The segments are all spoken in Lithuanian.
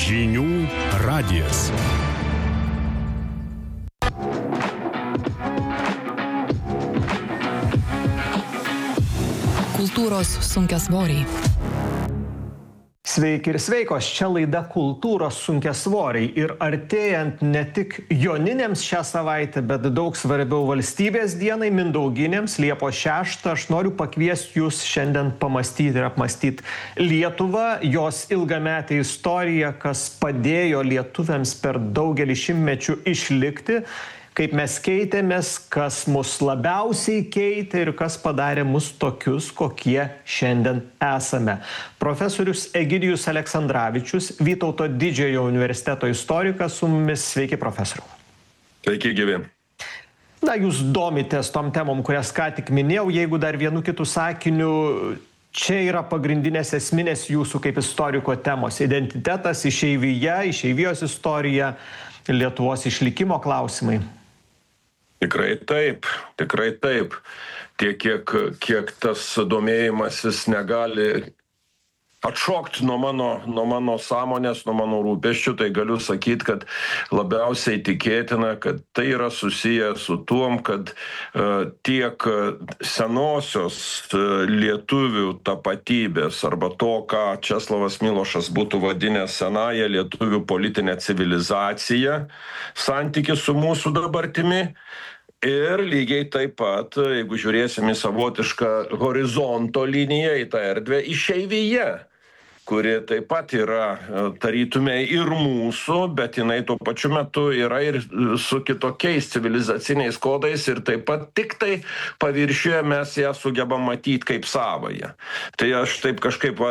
Žinių radijas. Kultūros sunkiasvoriai. Sveiki ir sveikos, čia laida Kultūros sunkiasvoriai ir artėjant ne tik joninėms šią savaitę, bet daug svarbiau valstybės dienai, mindauginėms, Liepos 6, aš noriu pakviesti jūs šiandien pamastyti ir apmastyti Lietuvą, jos ilgametę istoriją, kas padėjo lietuviams per daugelį šimtmečių išlikti, kaip mes keitėmės, kas mus labiausiai keitė ir kas padarė mus tokius, kokie šiandien esame. Profesorius Egidijus Aleksandravičius, Vytauto Didžiojo universiteto istorikas, su mumis. Sveiki, profesoriau. Sveiki, gyvi. Na, jūs domitės tom temom, kurias ką tik minėjau, jeigu dar vienu kitu sakiniu, čia yra pagrindinės esminės jūsų kaip istoriko temos. Identitetas, išeivija, išeivijos istorija, Lietuvos išlikimo klausimai. Tikrai taip. Tiek, kiek tas domėjimasis negali atšokti nuo mano sąmonės, nuo mano rūpesčių, tai galiu sakyti, kad labiausiai tikėtina, kad tai yra susiję su tuom, kad tiek senosios lietuvių tapatybės arba to, ką Česlavas Milošas būtų vadinęs senąją lietuvių politinę civilizaciją, santykis su mūsų dabartimi. Ir lygiai taip pat, jeigu žiūrėsim į savotišką horizonto liniją, į tą erdvę, išeivija, kuri taip pat yra tarytume ir mūsų, bet jinai tuo pačiu metu yra ir su kitokiais civilizaciniais kodais ir taip pat tik tai paviršiuje mes ją sugebam matyti kaip savąją. Tai aš taip kažkaip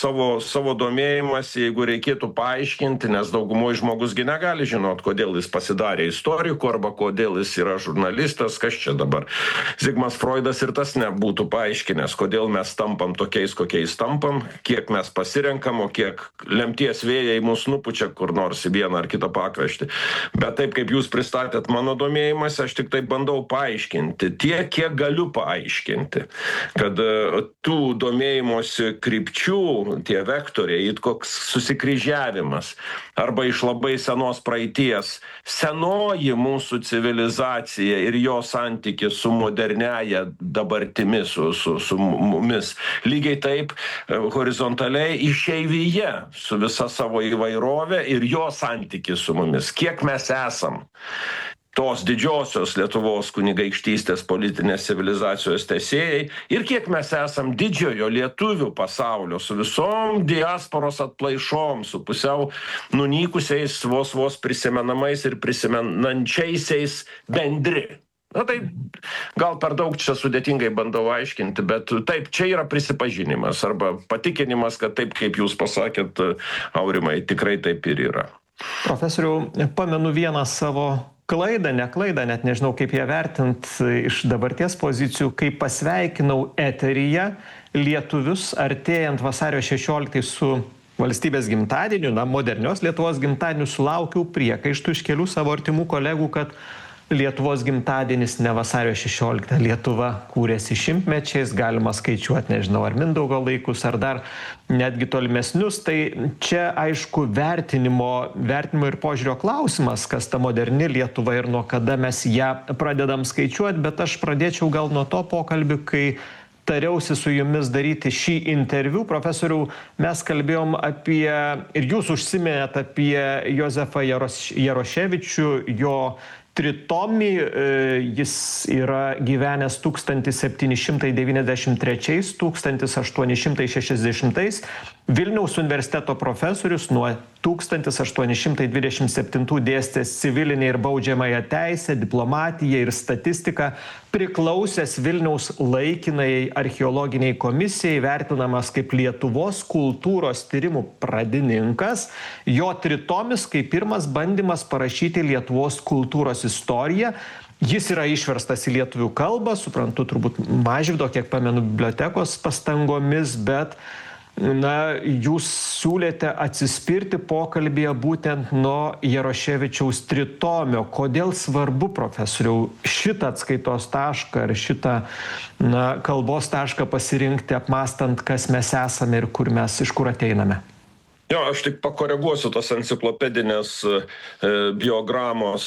savo domėjimas, jeigu reikėtų paaiškinti, nes daugumoje žmogusgi negali žinot, kodėl jis pasidarė istoriku arba kodėl jis yra žurnalistas, kas čia dabar. Zigmas Freudas ir tas nebūtų paaiškinęs, kodėl mes tampam tokiais, kokiais tampam, kiek mes pasirenkam, o kiek lemties vėjai mus nupučia kur nors į vieną ar kitą pakraštį. Bet taip, kaip jūs pristatėt mano domėjimas, aš tik taip bandau paaiškinti. Tiek, kiek galiu paaiškinti, kad tų domėjimosi krypčių, tie vektoriai, koks susikryžiavimas, arba iš labai senos praeities, senoji mūsų civilizacija ir jo santykis su moderniaja dabartimi, su mumis. Lygiai taip horizontaliai išeivija su visa savo įvairovė ir jo santykis su mumis. Kiek mes esam tos didžiosios Lietuvos kunigaikštystės politinės civilizacijos tęsėjai ir kiek mes esam didžiojo lietuvių pasaulio su visom diasporos atplaišom, su pusiau nunykusiais, vos prisimenamais ir prisimenančiaisiais bendri. Na tai gal per daug čia sudėtingai bandau aiškinti, bet taip, čia yra prisipažinimas arba patikinimas, kad taip, kaip jūs pasakėt, Aurimai, tikrai taip ir yra. Profesoriau, pamenu vieną savo klaidą, net nežinau kaip ją vertint iš dabarties pozicijų, kai pasveikinau eteryje lietuvius artėjant vasario 16 su valstybės gimtadieniu, modernios Lietuvos gimtadieniu, sulaukiau priekaištų iš kelių savo artimų kolegų, kad Lietuvos gimtadienis ne vasario 16. Lietuva kūrėsi šimtmečiais, galima skaičiuoti, nežinau, ar Mindaugo laikus, ar dar netgi tolimesnius. Tai čia, aišku, vertinimo ir požiūrio klausimas, kas ta moderni Lietuva ir nuo kada mes ją pradedam skaičiuoti, bet aš pradėčiau gal nuo to pokalbį, kai tariausi su jumis daryti šį interviu. Profesoriau, mes kalbėjom apie, ir jūs užsiminėt apie Jozefą Jaroševičių, jo tritomį, jis yra gyvenęs 1793-1860, Vilniaus universiteto profesorius, nuo 1827 dėstęs civilinę ir baudžiamąją teisę, diplomatiją ir statistiką, priklausęs Vilniaus laikinai archeologiniai komisijai, vertinamas kaip Lietuvos kultūros tyrimų pradininkas. Jo tritomis kaip pirmas bandymas parašyti Lietuvos kultūros istoriją. Jis yra išverstas į lietuvių kalbą, suprantu, turbūt Mažvydo, kiek pamenu, bibliotekos pastangomis, bet jūs siūlėte atsispirti pokalbėje būtent nuo Jaroševičiaus tritomio. Kodėl svarbu, profesoriau, šitą atskaitos tašką ar šitą kalbos tašką pasirinkti, apmąstant, kas mes esame ir iš kur ateiname? Jo, aš tik pakoreguosiu tas enciklopedinės biogramos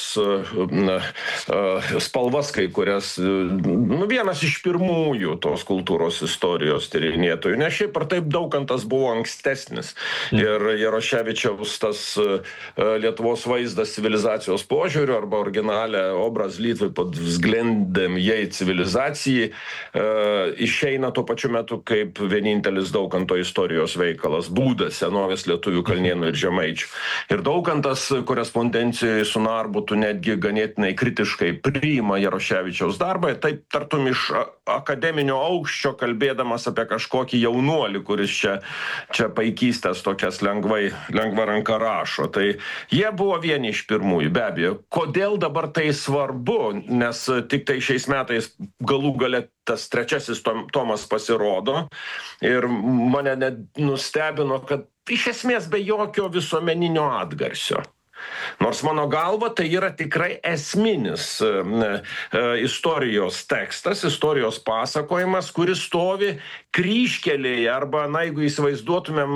spalvas, kai kurias, vienas iš pirmųjų tos kultūros istorijos tyrinėtojų, nes šiaip ar taip Daukantas buvo ankstesnis. Ir Jaroševičiaus tas Lietuvos vaizdas civilizacijos požiūriu arba originalė obraz Lietuvai pod vzglendem jai civilizacijai išeina tuo pačiu metu kaip vienintelis Daukanto istorijos veikalas, būdas senovės lietuvių Kalnėnų ir Žemaičių. Ir Daukantas korespondencijoje su Narbutu netgi ganėtinai kritiškai priima Jaroševičiaus darbą, taip tartum iš akademinio aukščio kalbėdamas apie kažkokį jaunuolį, kuris čia paikystės tokias lengva ranka rašo. Tai jie buvo vieni iš pirmųjų, be abejo. Kodėl dabar tai svarbu? Nes tik tai šiais metais galų gale tas trečiasis tomas pasirodo ir mane net nustebino, kad iš esmės be jokio visuomeninio atgarsio. Nors mano galva tai yra tikrai esminis istorijos tekstas, istorijos pasakojimas, kuris stovi kryžkelėje arba, jeigu įsivaizduotumėm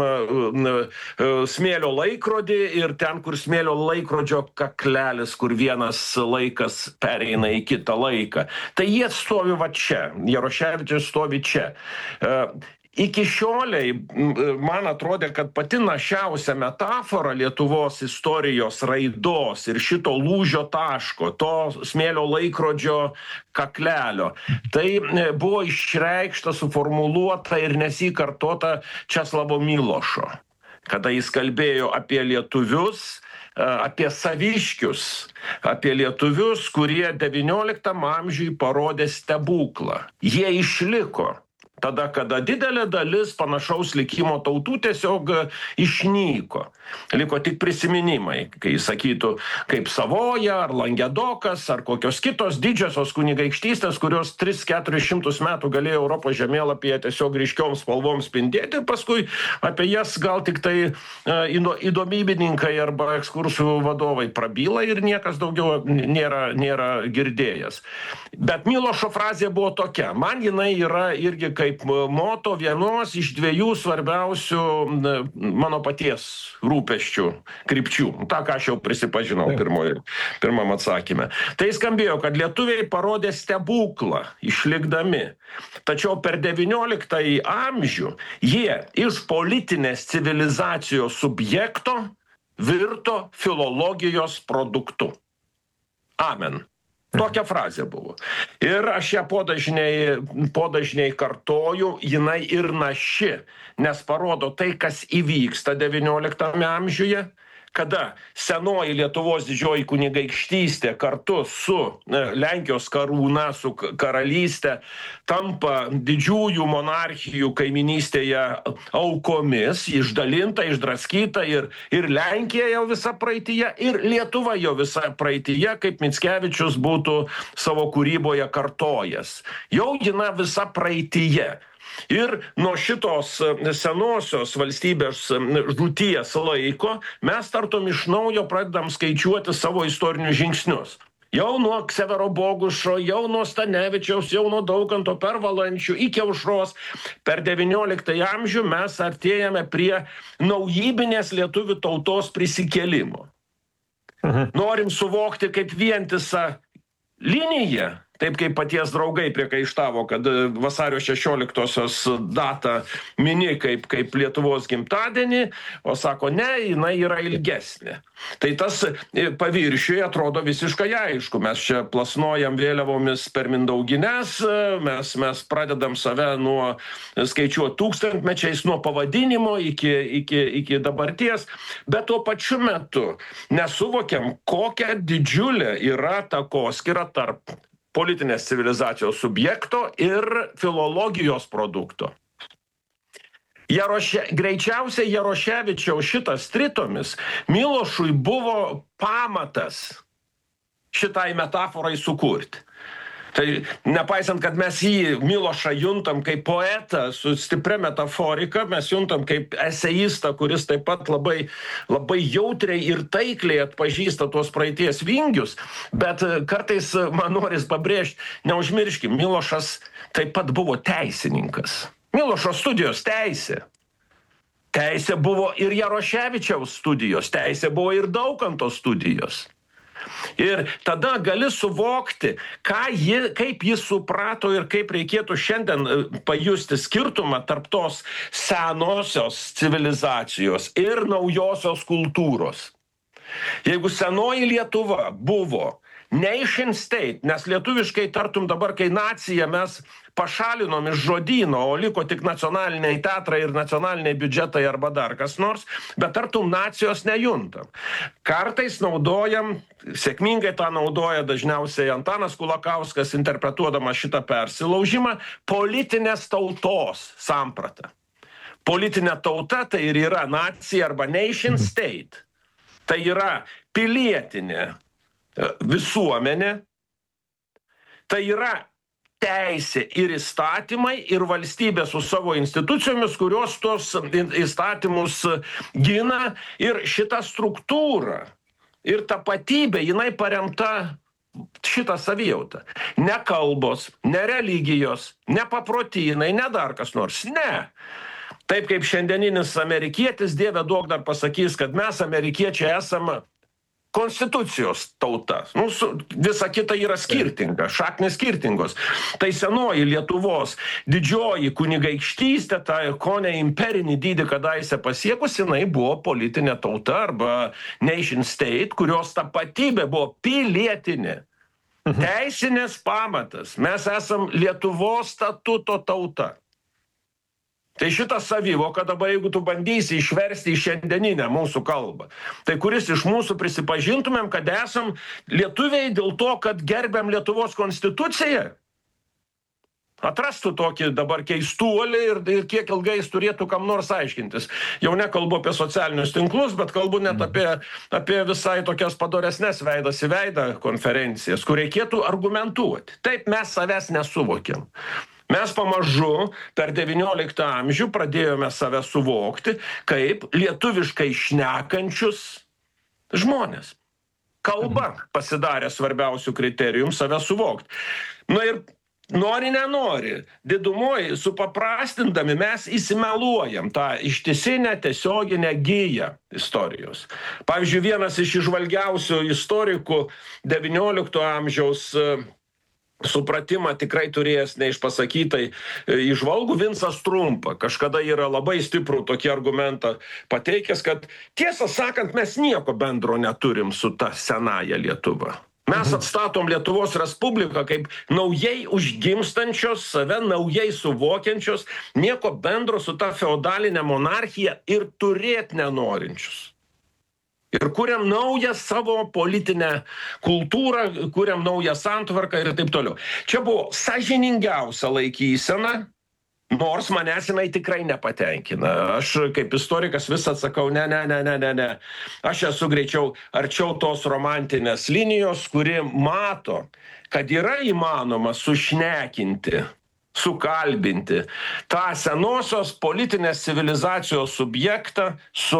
smėlio laikrodį ir ten, kur smėlio laikrodžio kaklelis, kur vienas laikas pereina į kitą laiką. Tai jie stovi va čia, Jaroševičius stovi čia. Iki šioliai man atrodė, kad pati našiausia metafora Lietuvos istorijos raidos ir šito lūžio taško, to smėlio laikrodžio kaklelio, tai buvo išreikšta, suformuluota ir nesikartota Česlavo Milošo, kada jis kalbėjo apie lietuvius, apie saviškius, apie lietuvius, kurie XIX amžiui parodė stebuklą. Jie išliko. Tada, kada didelė dalis panašaus likimo tautų tiesiog išnyko. Liko tik prisiminimai, kai sakytų, kaip Savoja, ar Langedokas, ar kokios kitos didžiosios kunigaikštystės, kurios 300-400 metų galėjo Europos žemėlapyje tiesiog ryškiom spalvom spindėti, ir paskui apie jas gal tik tai įdomybininkai arba ekskursų vadovai prabyla ir niekas daugiau nėra girdėjęs. Bet Milošo frazė buvo tokia, man jinai yra irgi kaip moto vienos iš dviejų svarbiausių mano paties rūpesčių, krypčių. Ta, ką aš jau prisipažinau pirmam atsakyme. Tai skambėjo, kad lietuviai parodė stebuklą išlikdami. Tačiau per XIX amžių jie iš politinės civilizacijos subjekto virto filologijos produktu. Amen. Tokia frazė buvo. Ir aš ją podažniai kartoju, jinai ir naši, nes parodo tai, kas įvyksta XIX amžiuje, kada senoji Lietuvos didžioji kunigaikštystė kartu su Lenkijos karūna, su karalystė tampa didžiųjų monarchijų kaiminystėje aukomis, išdalinta, išdraskyta ir Lenkija jau visa praeityje, ir Lietuva jau visa praeityje, kaip Mickevičius būtų savo kūryboje kartojęs. Jau jina visa praeityje. Ir nuo šitos senosios valstybės žūties laiko mes tartum iš naujo pradedam skaičiuoti savo istorinius žingsnius. Jau nuo Ksevero Bogušo, jau nuo Stanevičiaus, jau nuo Daukanto per Valančių iki Aušros. Per XIX amžių mes artėjame prie naujybinės lietuvių tautos prisikėlimo. Norim suvokti kaip vientisą liniją, taip kaip paties draugai priekaištavo, kad vasario 16-osios datą mini kaip Lietuvos gimtadienį, o sako, ne, jinai yra ilgesnė. Tai tas paviršiuje atrodo visiškai aišku. Mes čia plasnojam vėliavomis per Mindaugines, mes pradedam save nuo skaičiuoti tūkstantmečiais, nuo pavadinimo iki dabarties, bet tuo pačiu metu nesuvokiam, kokia didžiulė yra takoskyra tarp politinės civilizacijos subjekto ir filologijos produkto. Greičiausiai Jaroševičiaus šitas tritomis Milošui buvo pamatas šitai metaforai sukurti. Tai nepaisant, kad mes jį Milošą juntam kaip poetą su stipria metaforika, mes juntam kaip eseistą, kuris taip pat labai jautriai ir taikliai atpažįsta tuos praeities vingius, bet kartais man noris pabrėžti, neužmirškim, Milošas taip pat buvo teisininkas. Milošo studijos teisė. Teisė buvo ir Jaroševičiaus studijos, teisė buvo ir Daukanto studijos. Ir tada gali suvokti, kaip jis suprato ir kaip reikėtų šiandien pajusti skirtumą tarp tos senosios civilizacijos ir naujosios kultūros. Jeigu senoji Lietuva buvo nation state, nes lietuviškai tartum dabar, kai nacija mes pašalinom iš žodyno, o liko tik nacionaliniai teatrai ir nacionaliniai biudžetai arba dar kas nors, bet tartum nacijos nejuntam. Kartais naudojam, sėkmingai tą naudoja dažniausiai Antanas Kulakauskas, interpretuodamas šitą persilaužimą, politinės tautos sampratą. Politinė tauta tai ir yra nacija arba nation state. Tai yra pilietinė visuomenė, tai yra teisė ir įstatymai ir valstybė su savo institucijomis, kurios tos įstatymus gina, ir šita struktūra ir tapatybė, jinai paremta šitą savijautą. Ne kalbos, ne religijos, ne paprotynai, ne dar kas nors, ne. Taip kaip šiandieninis amerikietis, Dieve duok dar pasakys, kad mes amerikiečiai esame konstitucijos tauta. Visa kita yra skirtinga, šaknės skirtingos. Tai senoji Lietuvos didžioji kunigaikštystė, ta kone imperinį dydį kadaise pasiekusi, jinai buvo politinė tauta arba nation state, kurios tapatybė buvo pilietinė. Teisinės pamatas. Mes esam Lietuvos statuto tauta. Tai šitą savivoką dabar, jeigu tu bandysi išversti į šiandieninę mūsų kalbą, tai kuris iš mūsų prisipažintumėm, kad esam lietuviai dėl to, kad gerbiam Lietuvos konstituciją? Atrastų tokį dabar keistuolį ir kiek ilgai jis turėtų kam nors aiškintis. Jau nekalbu apie socialinius tinklus, bet kalbu net apie visai tokias padoresnes veidas į veidą konferencijas, kur reikėtų argumentuoti. Taip mes savęs nesuvokiam. Mes pamažu per 19 amžių pradėjome save suvokti kaip lietuviškai šnekančius žmonės. Kalba pasidarė svarbiausių kriterijum save suvokti. Ir nori, nenori, didumoj supaprastindami mes įsimeluojam tą ištisinę tiesioginę giją istorijos. Pavyzdžiui, vienas iš įžvalgiausių istorikų 19 amžiaus supratimą tikrai turėjęs neišpasakytai įžvalgų Vincas Trumpa. Kažkada yra labai stiprų tokį argumentą pateikęs, kad tiesą sakant, mes nieko bendro neturim su ta senaja Lietuva. Mes atstatom Lietuvos Respubliką kaip naujai užgimstančios, save naujai suvokiančios, nieko bendro su ta feodalinė monarchija ir turėt nenorinčius. Ir kuriam naują savo politinę kultūrą, kuriam naują santvarką ir taip toliau. Čia buvo sąžiningiausia laikysena, nors manęs jinai tikrai nepatenkina. Aš kaip istorikas vis atsakau, ne. Aš esu greičiau arčiau tos romantinės linijos, kuri mato, kad yra įmanoma sušnekinti, sukalbinti tą senosios politinės civilizacijos subjektą su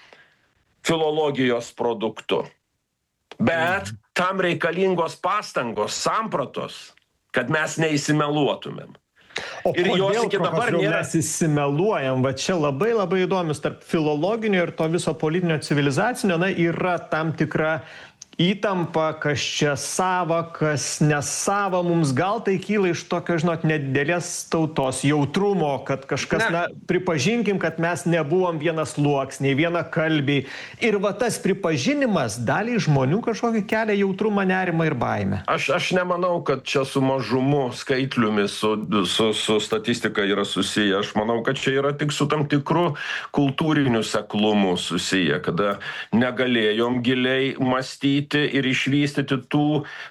filologijos produktu. Bet tam reikalingos pastangos, sampratos, kad mes neįsimeluotumėm. O ir kodėl, profesoriau, mes įsimeluojam? Va čia labai įdomius tarp filologinio ir to viso politinio civilizacinio, yra tam tikra įtampa, kas čia sava, kas nesava. Mums gal tai kyla iš tokio, nedidelės tautos jautrumo, kad kažkas, pripažinkim, kad mes nebuvom vienas sluoksniai, viena kalbiai. Ir va tas pripažinimas daliai žmonių kažkokį kelia jautrumą, nerimą ir baimę. Aš nemanau, kad čia su mažumu skaitliumi, su statistika yra susiję. Aš manau, kad čia yra tik su tam tikru kultūriniu seklumu susiję, kada negalėjom giliai mąstyti ir išvystyti tų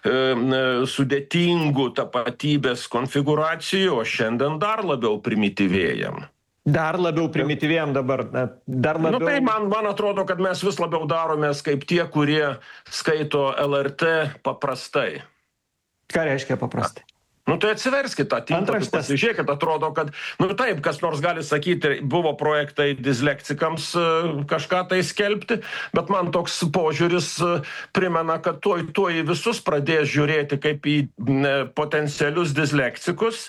sudėtingų tapatybės konfiguracijų, o šiandien dar labiau primityvėjam. Dar labiau primityvėjam dabar, dar labiau... Tai man atrodo, kad mes vis labiau daromės kaip tie, kurie skaito LRT paprastai. Ką reiškia paprastai? Tai atsiverskit tą tinklapį, pasižiūrėkit, atrodo, kad, taip, kas nors gali sakyti, buvo projektai dislektikams kažką tai skelbti, bet man toks požiūris primena, kad tuoj visus pradės žiūrėti kaip į potencialius dislektikus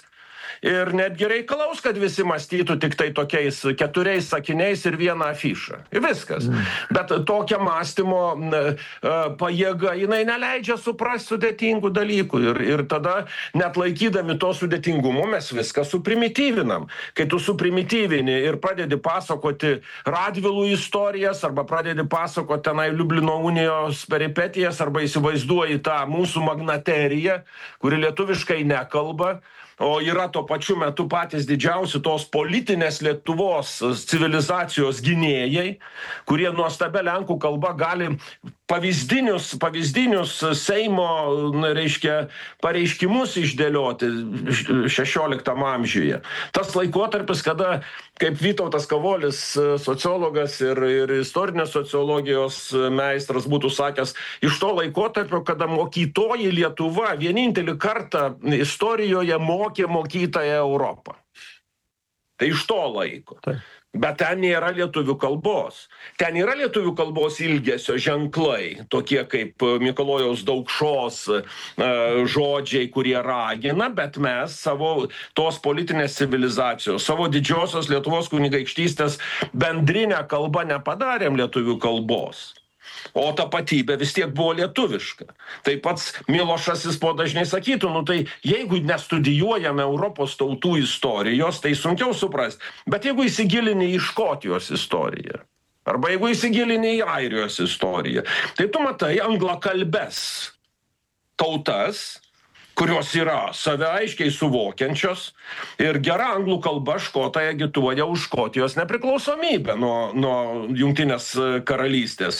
ir netgi reikalaus, kad visi mąstytų tik tai tokiais 4 sakiniais ir 1 afišą. Ir viskas. Bet tokia mąstymo pajėga, jinai neleidžia suprasti sudėtingų dalykų. Ir tada, net laikydami to sudėtingumo, mes viską suprimityvinam. Kai tu suprimityvini ir pradedi pasakoti Radvilų istorijas, arba pradedi pasakoti tenai Liublino unijos peripetijas, arba įsivaizduoji tą mūsų magnateriją, kuri lietuviškai nekalba, o yra tuo pačiu metu patys didžiausi tos politinės Lietuvos civilizacijos gynėjai, kurie nuostabia lenkų kalba gali pavyzdinius Seimo, reiškia, pareiškimus išdėlioti 16 amžiuje. Tas laikotarpis, kada, kaip Vytautas Kavolis, sociologas ir istorinės sociologijos meistras būtų sakęs, iš to laikotarpio, kada mokytoji Lietuva vienintelį kartą istorijoje mokė mokytąją Europą. Tai iš to laiko. Bet ten nėra lietuvių kalbos. Ten yra lietuvių kalbos ilgesio ženklai, tokie kaip Mikalojaus Daukšos žodžiai, kurie ragina, bet mes savo tos politinės civilizacijos, savo didžiosios Lietuvos kunigaikštystės bendrinę kalbą nepadarėm lietuvių kalbos. O tapatybė vis tiek buvo lietuviška. Tai pats Milošas jis po dažnai sakytų, tai jeigu nestudijuojame Europos tautų istorijos, tai sunkiau suprasti. Bet jeigu įsigilini į Škotijos istoriją, arba jeigu įsigilini į Airijos istoriją, tai tu matai anglakalbes tautas, kurios yra save aiškiai suvokiančios, ir gera anglų kalba škotai agituoja už Škotijos nepriklausomybę nuo Jungtinės karalystės.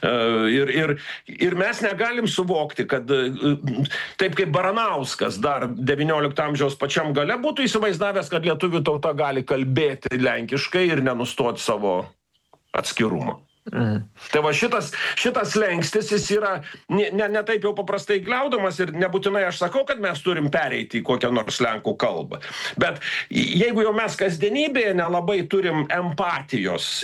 Ir mes negalim suvokti, kad taip kaip Baranauskas dar 19 amžiaus pačiam gale būtų įsivaizdavęs, kad lietuvių tauta gali kalbėti lenkiškai ir nenustoti savo atskirumo. Tai va šitas lengstis jis yra ne taip jau paprastai gliaudamas ir nebūtinai aš sakau, kad mes turim pereiti į kokią nors lenkų kalbą. Bet jeigu jau mes kasdienybėje nelabai turim empatijos,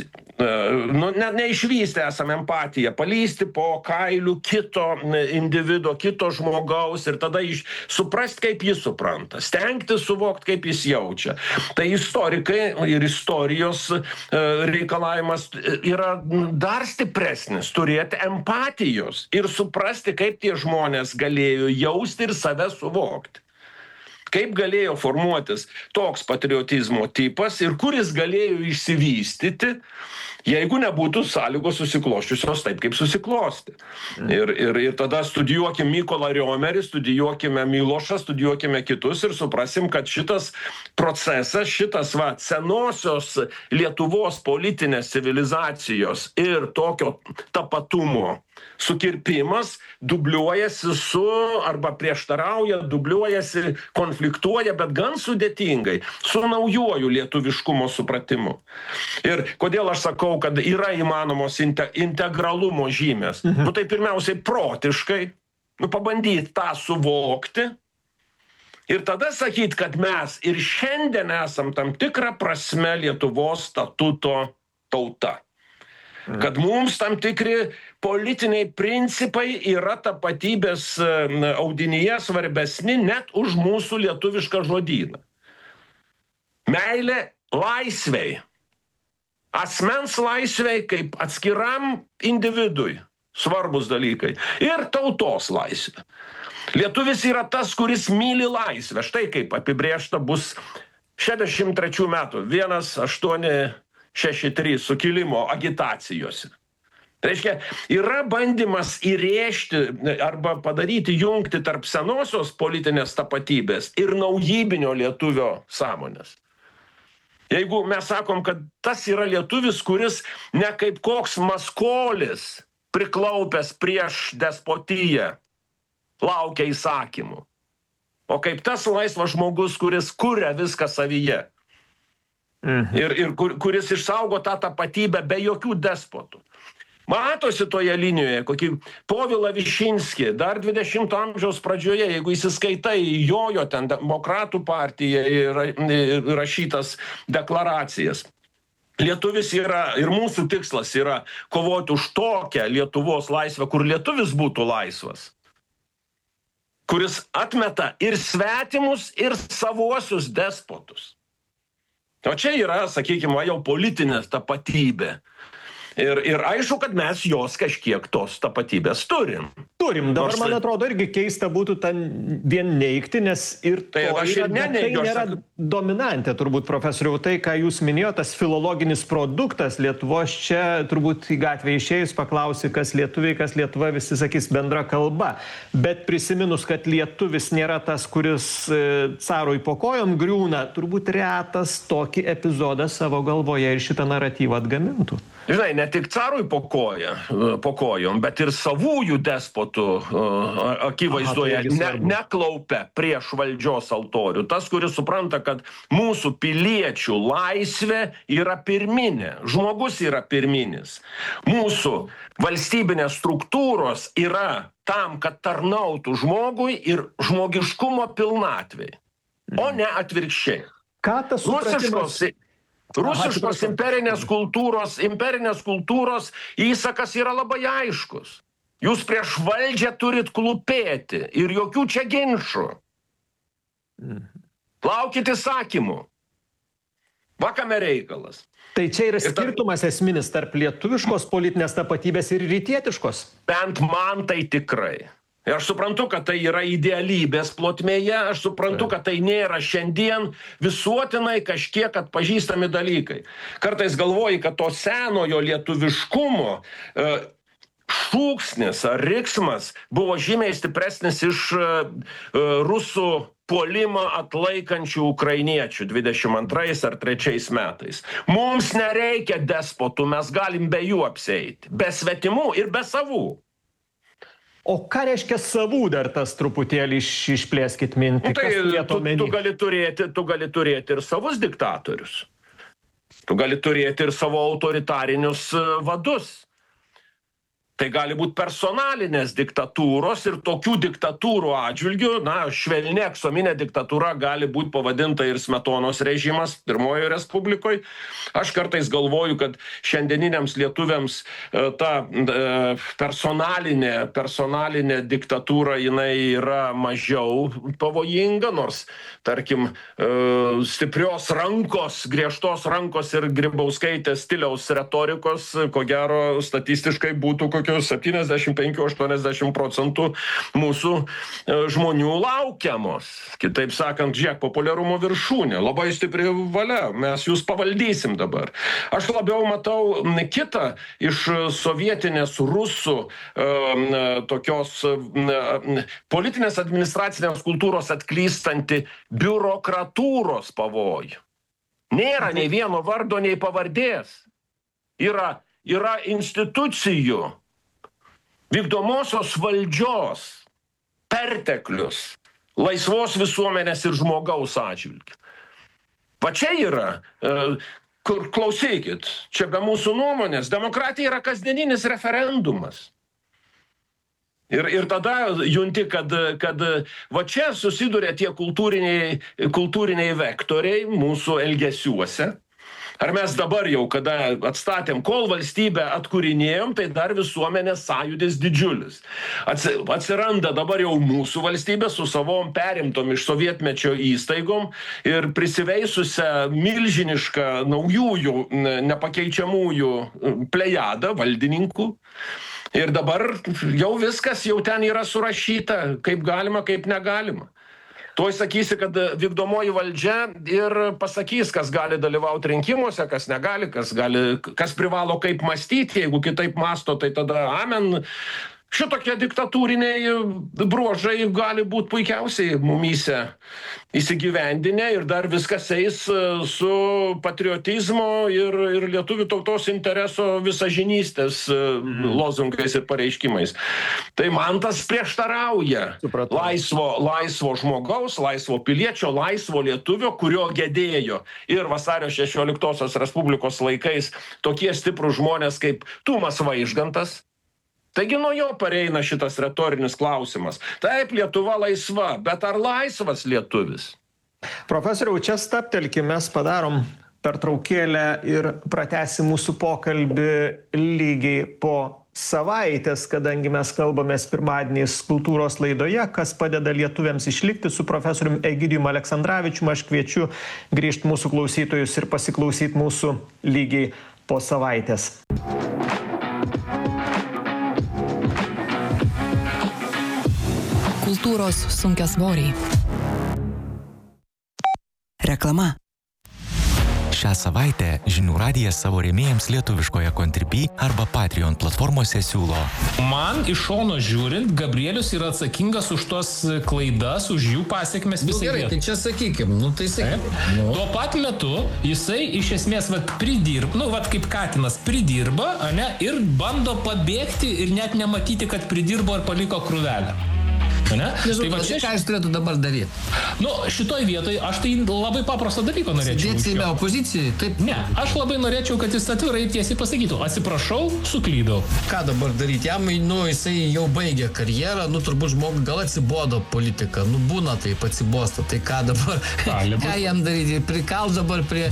neišvystę esam empatiją, palysti po kailių kito individo, kito žmogaus ir tada suprast, kaip jis supranta, stengti suvokti, kaip jis jaučia. Tai istorikai ir istorijos reikalavimas yra dar stipresnis, turėti empatijos ir suprasti, kaip tie žmonės galėjo jausti ir save suvokti. Kaip galėjo formuotis toks patriotizmo tipas ir kuris galėjo išsivystyti, jeigu nebūtų sąlygos susikloščiusios taip, kaip susiklosti. Ir tada studijuokim Mykolą Riomerį, studijuokime Milošą, studijuokime kitus ir suprasim, kad šitas procesas, senosios Lietuvos politinės civilizacijos ir tokio tapatumo sukirpimas dubliuojasi arba prieštarauja, dubliuojasi, konfliktuoja, bet gan sudėtingai, su naujuoju lietuviškumo supratimu. Ir kodėl aš sakau, kad yra įmanomos integralumo žymės? Tai pirmiausiai protiškai, pabandyti tą suvokti ir tada sakyti, kad mes ir šiandien esam tam tikrą prasme Lietuvos statuto tauta. Kad mums tam tikri politiniai principai yra tapatybės audinyje svarbesni net už mūsų lietuvišką žodyną. Meilė laisvei, asmens laisvei kaip atskiram individui svarbus dalykai ir tautos laisvė. Lietuvis yra tas, kuris myli laisvę. Štai kaip apibrėžta bus 63 metų 1863 sukilimo agitacijose. Tai reiškia, yra bandymas įrėžti arba padaryti jungti tarp senosios politinės tapatybės ir naujybinio lietuvio sąmonės. Jeigu mes sakom, kad tas yra lietuvis, kuris ne kaip koks maskolis priklaupęs prieš despotiją laukia įsakymų, o kaip tas laisvas žmogus, kuris kuria viską savyje. Ir kuris išsaugo tą tapatybę be jokių despotų. Matosi toje linijoje, kokį Povilą Višinskį, dar 20 amžiaus pradžioje, jeigu įsiskaitai jojo ten demokratų partiją ir rašytas deklaracijas. Lietuvis yra, ir mūsų tikslas yra kovoti už tokią Lietuvos laisvę, kur lietuvis būtų laisvas. kuris atmeta ir svetimus, ir savuosius despotus. O čia yra, sakykime, jau politinė tapatybė. Ir aišku, kad mes jos kažkiek tos tapatybės turim. Dabar, man atrodo, irgi keista būtų ten vien neigti, nes ir tai nėra dominantė, turbūt, profesoriau, tai, ką jūs minėjote, tas filologinis produktas Lietuvos, čia turbūt į gatvę išėjus paklausi, kas lietuviai, kas Lietuva, visi sakys bendra kalba. Bet prisiminus, kad lietuvis nėra tas, kuris carui po kojom griūna, turbūt retas tokį epizodą savo galvoje ir šitą naratyvą atgamintų. Žinai, ne tik carui po kojom, bet ir savųjų despotų akivaizdoje neklaupia prieš valdžios altorių. Tas, kuris supranta, kad mūsų piliečių laisvė yra pirminė, žmogus yra pirminis. Mūsų valstybinės struktūros yra tam, kad tarnautų žmogui ir žmogiškumo pilnatvei, o ne atvirkščiai. Ką tas supratimas? Rusiškos imperinės kultūros įsakas yra labai aiškus. Jūs prieš valdžią turit klūpėti ir jokių čia ginčų. Laukit įsakymų. Va kame reikalas. Tai čia yra skirtumas esminis tarp lietuviškos politinės tapatybės ir rytietiškos? Bent man tai tikrai. Ir aš suprantu, kad tai yra idealybės plotmėje, aš suprantu, kad tai nėra šiandien visuotinai kažkiek atpažįstami dalykai. Kartais galvoji, kad to senojo lietuviškumo šūksnis ar riksmas buvo žymiai stipresnis iš rusų puolimą atlaikančių ukrainiečių 22 ar 3 metais. Mums nereikia despotų, mes galim be jų apsieiti, be svetimų ir be savų. O ką reiškia savų dar tas truputėlį išplėskit mintį? Tu gali turėti ir savus diktatorius. Tu gali turėti ir savo autoritarinius vadus. Tai gali būti personalinės diktatūros ir tokių diktatūrų atžvilgių, švelni aksominė diktatūra gali būti pavadinta ir Smetonos režimas Pirmojoje Respublikoje. Aš kartais galvoju, kad šiandieniniams lietuviams ta personalinė diktatūra jinai yra mažiau pavojinga, nors, tarkim, stiprios rankos, griežtos rankos ir Grybauskaitės stiliaus retorikos, ko gero, statistiškai būtų 75-80% mūsų žmonių laukiamos. Kitaip sakant, žiūrėk, populiarumo viršūnė, labai stipri valia, mes jūs pavaldysim dabar. Aš labiau matau kitą iš sovietinės rusų tokios politinės administracinės kultūros atklystanti biurokratūros pavojų. Nėra nei vieno vardo, nei pavardės. Yra institucijų, vykdomosios valdžios perteklius laisvos visuomenės ir žmogaus atžvilgiu. Va čia yra, kur klausykit, čia be mūsų nuomonės, demokratija yra kasdieninis referendumas. Ir tada junti, kad va čia susiduria tie kultūriniai vektoriai mūsų elgesiuose. Ar mes dabar jau, kada atstatėm, kol valstybę atkūrinėjom, tai dar visuomenės sąjūdis didžiulis. Atsiranda dabar jau mūsų valstybė su savom perimtom iš sovietmečio įstaigom ir prisiveisusią milžinišką naujųjų, nepakeičiamųjų plejadą valdininkų. Ir dabar jau viskas jau ten yra surašyta, kaip galima, kaip negalima. Tuoj sakysi, kad vykdomoji valdžia ir pasakys, kas gali dalyvauti rinkimuose, kas negali, kas privalo kaip mąstyti, jeigu kitaip mąsto, tai tada amen. Šitokie diktatūriniai bruožai gali būti puikiausiai mumyse įsigyvendinę ir dar viskas eis su patriotizmo ir lietuvių tautos intereso visažinystės lozungais ir pareiškimais. Tai man tas prieštarauja laisvo žmogaus, laisvo piliečio, laisvo lietuvio, kurio gedėjo ir vasario 16 Respublikos laikais tokie stiprūs žmonės kaip Tumas Vaižgantas. Taigi nuo jo pareina šitas retorinis klausimas. Taip, Lietuva laisva, bet ar laisvas lietuvis? Profesoriau, čia stabtelkim, mes padarom pertraukėlę ir pratęsim mūsų pokalbį lygiai po savaitės, kadangi mes kalbamės pirmadieniais kultūros laidoje, kas padeda lietuviams išlikti su profesoriumi Egidijumi Aleksandravičiumi. Aš kviečiu grįžti mūsų klausytojus ir pasiklausyti mūsų lygiai po savaitės. Kultūros sunkiasvoriai. Reklama. Šią savaitę Žinių radijas savo rėmėjams lietuviškoje Contribui arba Patreon platformose siūlo. Man iš šono žiūrint, Gabrielius yra atsakingas už tos klaidas, už jų pasiekmes visai. Gerai, tai čia sakykim, tai sakykim. Tuo pat metu jisai iš esmės kaip katinas pridirba, ane, ir bando pabėgti ir net nematyti, kad pridirbo ir paliko krūvelę. Nežinau, ką jis turėtų dabar daryti? Šitoj vietoj aš tai labai paprastą dalyką norėčiau. Sėdėti Seime opozicijai? Taip. Ne, aš labai norėčiau, kad jis atvirai tiesiai pasakytų, atsiprašau, suklydau. Ką dabar daryti? Jam, jisai jau baigė karjerą, turbūt žmogui gal atsibodo politika, būna taip atsibosta, tai ką dabar? Ką jam daryti? Prikalt dabar prie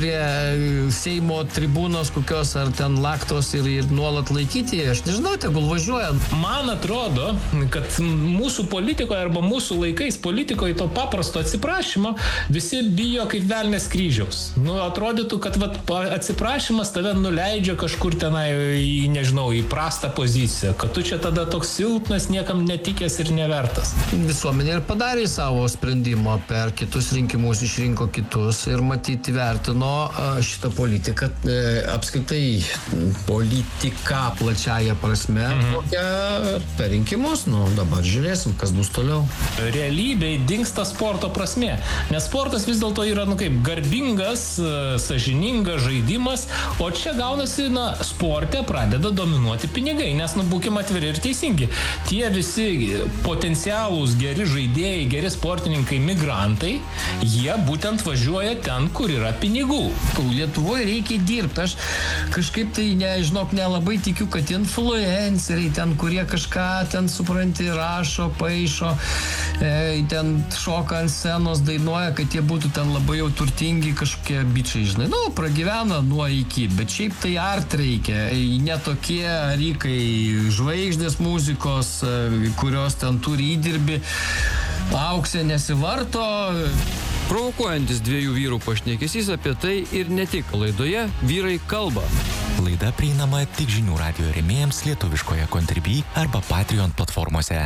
Seimo tribūnos kokios ar ten laktos ir nuolat laikyti? Aš nežinau, tegul važiuoja. Man atrodo, kad mūsų politikoje arba mūsų laikais politikoje to paprasto atsiprašymo visi bijo kaip velnės kryžiaus. Atrodytų, kad atsiprašymas tave nuleidžia kažkur tenai į prastą poziciją, kad tu čia tada toks silpnas, niekam netikęs ir nevertas. Visuomenė ir padarė savo sprendimą, per kitus rinkimus išrinko kitus ir matyti vertino šitą politiką, apskritai politiką plačiaja prasme, kokią per rinkimus, dabar žiūrėsim, kas bus toliau. Realybėj dingsta sporto prasmė, nes sportas vis dėlto yra, garbingas, sąžiningas žaidimas, o čia gaunasi, sporte pradeda dominuoti pinigai, nes, būkim atviri ir teisingi. Tie visi potencialūs geri žaidėjai, geri sportininkai, migrantai, jie būtent važiuoja ten, kur yra pinigų. Lietuvoje reikia dirbti. Aš kažkaip tai, nelabai tikiu, kad influenceriai ten, kurie kažką ten supranti, rašo, paišo, ten šoka ant scenos, dainuoja, kad jie būtų ten labai jau turtingi kažkokie bičiai, pragyvena nuo iki, bet šiaip tai art reikia, ne tokie rykai žvaigždės muzikos, kurios ten turi įdirbį, auksė nesivarto. Provokuojantis dviejų vyrų pašnekesys apie tai ir ne tik. Laidoje Vyrai kalba. Laida prieinama tik Žinių radijo rėmėjams lietuviškoje Contribui arba Patreon platformose.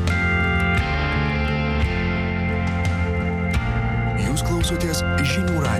Jūs klausotės Žinių radijo.